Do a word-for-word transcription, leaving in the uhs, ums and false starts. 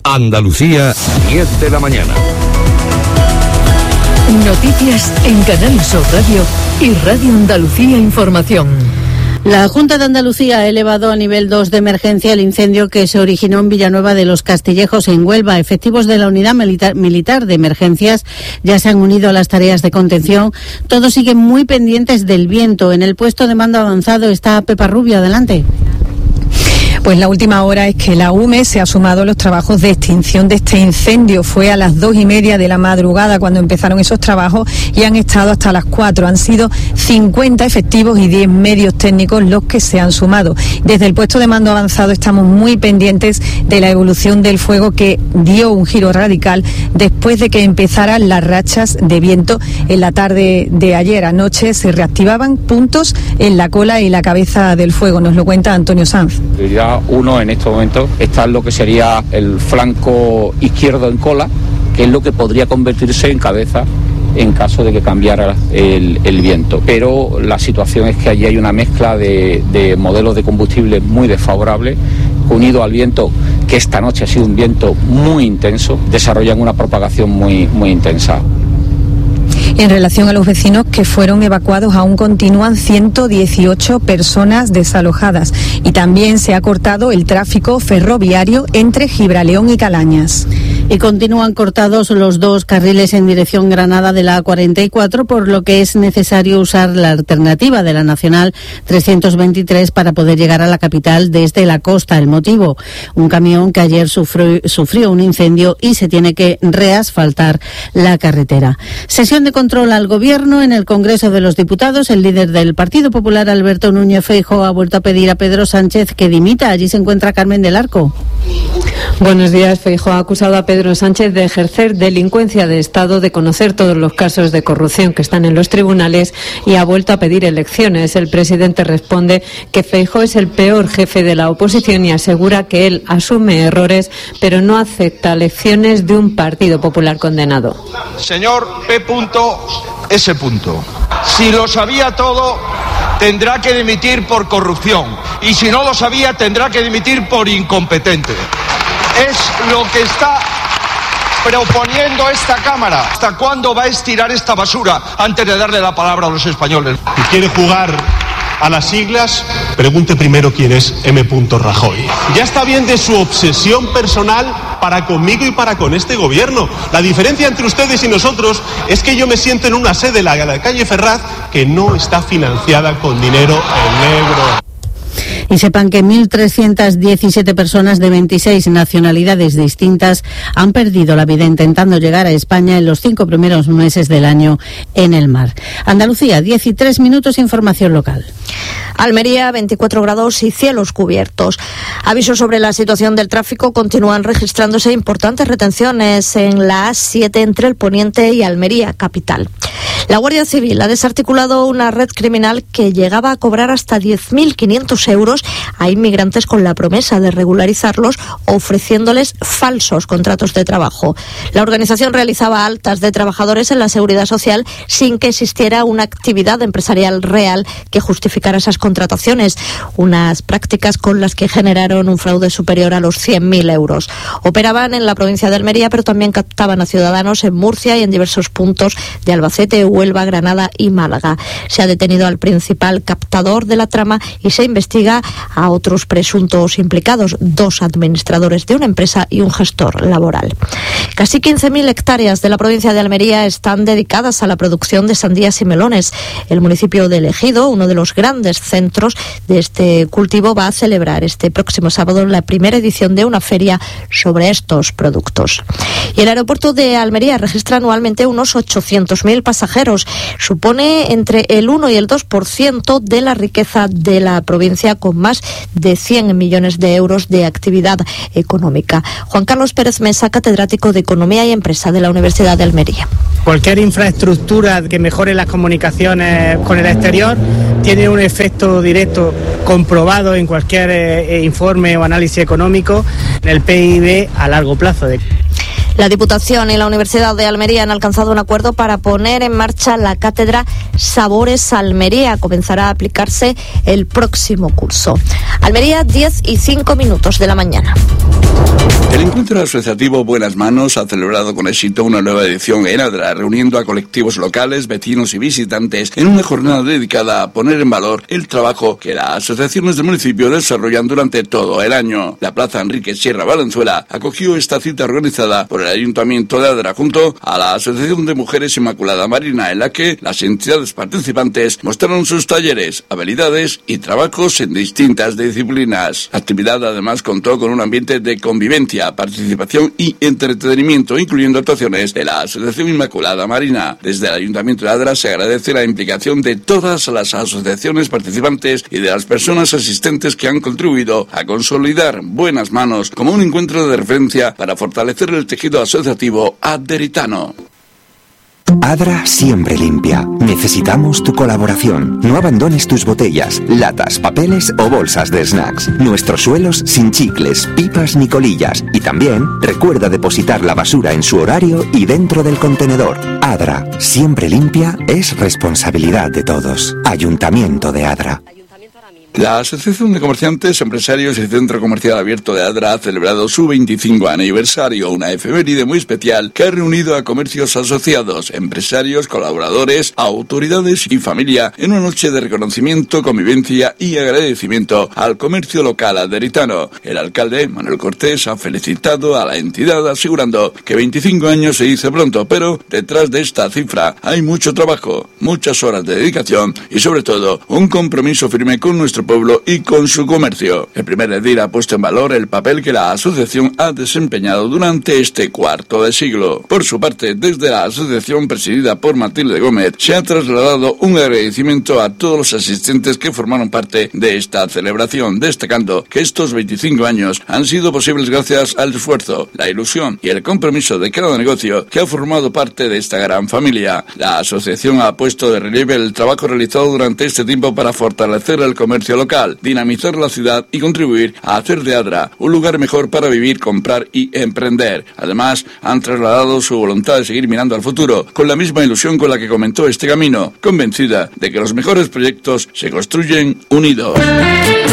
Andalucía, diez de la mañana. Noticias en Canal Sur Radio y Radio Andalucía Información. La Junta de Andalucía ha elevado a nivel dos de emergencia el incendio que se originó en Villanueva de los Castillejos, en Huelva. Efectivos de la Unidad Militar, Militar de Emergencias ya se han unido a las tareas de contención. Todos siguen muy pendientes del viento. En el puesto de mando avanzado está Pepa Rubio. Adelante. Pues la última hora es que la U M E se ha sumado a los trabajos de extinción de este incendio. Fue a las dos y media de la madrugada cuando empezaron esos trabajos y han estado hasta las cuatro. Han sido cincuenta efectivos y diez medios técnicos los que se han sumado. Desde el puesto de mando avanzado estamos muy pendientes de la evolución del fuego, que dio un giro radical después de que empezaran las rachas de viento en la tarde de ayer. Anoche se reactivaban puntos en la cola y la cabeza del fuego. Nos lo cuenta Antonio Sanz. Uno en estos momentos está en lo que sería el flanco izquierdo en cola, que es lo que podría convertirse en cabeza en caso de que cambiara el, el viento. Pero la situación es que allí hay una mezcla de, de modelos de combustible muy desfavorables, unido al viento, que esta noche ha sido un viento muy intenso, desarrollan una propagación muy, muy intensa. En relación a los vecinos que fueron evacuados, aún continúan ciento dieciocho personas desalojadas y también se ha cortado el tráfico ferroviario entre Gibraleón y Calañas. Y continúan cortados los dos carriles en dirección Granada de la A cuarenta y cuatro, por lo que es necesario usar la alternativa de la Nacional trescientos veintitrés para poder llegar a la capital desde la costa. El motivo: un camión que ayer sufrió, sufrió un incendio y se tiene que reasfaltar la carretera. Sesión de control al Gobierno en el Congreso de los Diputados. El líder del Partido Popular, Alberto Núñez Feijóo, ha vuelto a pedir a Pedro Sánchez que dimita. Allí se encuentra Carmen del Arco. Buenos días. Feijóo ha acusado a Pedro Sánchez de ejercer delincuencia de Estado, de conocer todos los casos de corrupción que están en los tribunales y ha vuelto a pedir elecciones. El presidente responde que Feijóo es el peor jefe de la oposición y asegura que él asume errores, pero no acepta lecciones de un Partido Popular condenado. Señor P. S. Si lo sabía todo, tendrá que dimitir por corrupción, y si no lo sabía, tendrá que dimitir por incompetente. Es lo que está proponiendo esta Cámara. ¿Hasta cuándo va a estirar esta basura antes de darle la palabra a los españoles? Si quiere jugar a las siglas, pregunte primero quién es M. Rajoy. Ya está bien de su obsesión personal para conmigo y para con este gobierno. La diferencia entre ustedes y nosotros es que yo me siento en una sede, la de la calle Ferraz, que no está financiada con dinero en negro. Y sepan que mil trescientas diecisiete personas de veintiséis nacionalidades distintas han perdido la vida intentando llegar a España en los cinco primeros meses del año en el mar. Andalucía, diez y tres minutos, información local. Almería, veinticuatro grados y cielos cubiertos. Avisos sobre la situación del tráfico. Continúan registrándose importantes retenciones en la A siete entre el Poniente y Almería capital. La Guardia Civil ha desarticulado una red criminal que llegaba a cobrar hasta diez mil quinientos euros a inmigrantes con la promesa de regularizarlos, ofreciéndoles falsos contratos de trabajo. La organización realizaba altas de trabajadores en la Seguridad Social sin que existiera una actividad empresarial real que justificara esas contrataciones, unas prácticas con las que generaron un fraude superior a los cien mil euros. Operaban en la provincia de Almería, pero también captaban a ciudadanos en Murcia y en diversos puntos de Albacete, Huelva, Granada y Málaga. Se ha detenido al principal captador de la trama y se investiga a otros presuntos implicados, dos administradores de una empresa y un gestor laboral. Casi quince mil hectáreas de la provincia de Almería están dedicadas a la producción de sandías y melones. El municipio de El Ejido, uno de los grandes centros de este cultivo, va a celebrar este próximo sábado la primera edición de una feria sobre estos productos. Y el aeropuerto de Almería registra anualmente unos ochocientos mil pasajeros. Supone entre el uno y el dos por ciento de la riqueza de la provincia, con más de cien millones de euros de actividad económica. Juan Carlos Pérez Mesa, catedrático de Economía y Empresa de la Universidad de Almería. Cualquier infraestructura que mejore las comunicaciones con el exterior tiene un efecto directo comprobado en cualquier eh, informe o análisis económico en el P I B a largo plazo. De... La Diputación y la Universidad de Almería han alcanzado un acuerdo para poner en marcha la cátedra Sabores Almería. Comenzará a aplicarse el próximo curso. Almería, diez y cinco minutos de la mañana. El encuentro asociativo Buenas Manos ha celebrado con éxito una nueva edición en Adra, reuniendo a colectivos locales, vecinos y visitantes en una jornada dedicada a poner en valor el trabajo que las asociaciones del municipio desarrollan durante todo el año. La Plaza Enrique Sierra Valenzuela acogió esta cita organizada por el Ayuntamiento de Adra junto a la Asociación de Mujeres Inmaculada Marina, en la que las entidades participantes mostraron sus talleres, habilidades y trabajos en distintas disciplinas. La actividad además contó con un ambiente de convivencia, participación y entretenimiento, incluyendo actuaciones de la Asociación Inmaculada Marina. Desde el Ayuntamiento de Adra se agradece la implicación de todas las asociaciones participantes y de las personas asistentes que han contribuido a consolidar Buenas Manos como un encuentro de referencia para fortalecer el tejido asociativo aderitano. Adra siempre limpia. Necesitamos tu colaboración. No abandones tus botellas, latas, papeles o bolsas de snacks. Nuestros suelos sin chicles, pipas ni colillas. Y también recuerda depositar la basura en su horario y dentro del contenedor. Adra, siempre limpia, es responsabilidad de todos. Ayuntamiento de Adra. La Asociación de Comerciantes, Empresarios y Centro Comercial Abierto de Adra ha celebrado su veinticinco aniversario, una efeméride muy especial que ha reunido a comercios asociados, empresarios, colaboradores, autoridades y familia en una noche de reconocimiento, convivencia y agradecimiento al comercio local aderitano. El alcalde, Manuel Cortés, ha felicitado a la entidad asegurando que veinticinco años se dice pronto, pero detrás de esta cifra hay mucho trabajo, muchas horas de dedicación y sobre todo un compromiso firme con nuestro pueblo y con su comercio. El primer edil ha puesto en valor el papel que la asociación ha desempeñado durante este cuarto de siglo. Por su parte, desde la asociación presidida por Matilde Gómez, se ha trasladado un agradecimiento a todos los asistentes que formaron parte de esta celebración, destacando que estos veinticinco años han sido posibles gracias al esfuerzo, la ilusión y el compromiso de cada negocio que ha formado parte de esta gran familia. La asociación ha puesto de relieve el trabajo realizado durante este tiempo para fortalecer el comercio local, dinamizar la ciudad y contribuir a hacer de Adra un lugar mejor para vivir, comprar y emprender. Además, han trasladado su voluntad de seguir mirando al futuro con la misma ilusión con la que comentó este camino, convencida de que los mejores proyectos se construyen unidos.